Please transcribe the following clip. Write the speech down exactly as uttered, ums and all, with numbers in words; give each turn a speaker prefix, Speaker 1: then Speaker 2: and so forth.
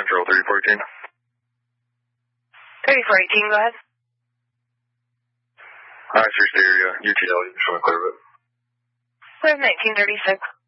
Speaker 1: Control thirty-four eighteen.
Speaker 2: thirty-four eighteen, go ahead.
Speaker 1: Hi, it's your stereo. U T L, you just want to clear it.
Speaker 2: Clear nineteen thirty-six.